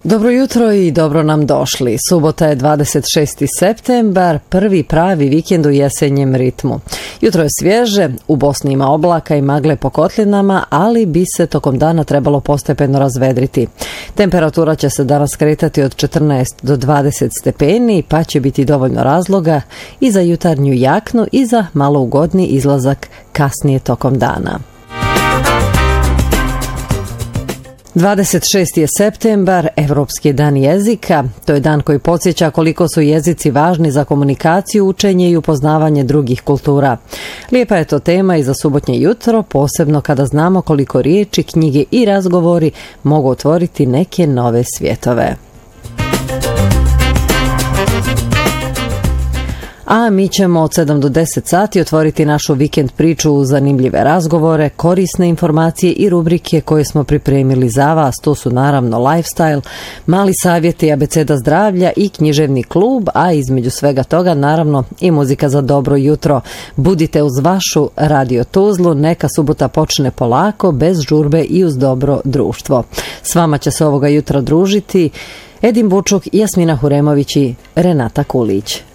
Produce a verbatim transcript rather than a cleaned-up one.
Dobro jutro i dobro nam došli. Subota je dvadeset šesti septembar, prvi pravi vikend u jesenjem ritmu. Jutro je svježe, u Bosni ima oblaka i magle po kotlinama, ali bi se tokom dana trebalo postepeno razvedriti. Temperatura će se danas kretati od četrnaest do dvadeset stepeni, pa će biti dovoljno razloga i za jutarnju jaknu i za malo ugodni izlazak kasnije tokom dana. dvadeset šesti je septembar, Evropski dan jezika. To je dan koji podsjeća koliko su jezici važni za komunikaciju, učenje i upoznavanje drugih kultura. Lijepa je to tema i za subotnje jutro, posebno kada znamo koliko riječi, knjige i razgovori mogu otvoriti neke nove svjetove. A mi ćemo od sedam do deset sati otvoriti našu vikend priču uz zanimljive razgovore, korisne informacije i rubrike koje smo pripremili za vas. To su naravno lifestyle, mali savjeti, abeceda zdravlja i književni klub, a između svega toga naravno i muzika za dobro jutro. Budite uz vašu Radio Tuzlu, neka subota počne polako, bez žurbe i uz dobro društvo. S vama će se ovoga jutra družiti Edin Vučuk, Jasmina Huremović i Renata Kulić.